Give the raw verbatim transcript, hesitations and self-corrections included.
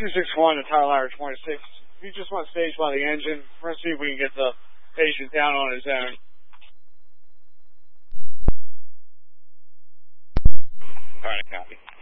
two six one to Tower Ladder twenty-six. If you just want to stage by the engine, we're going to see if we can get the patient down on his own. All right, copy.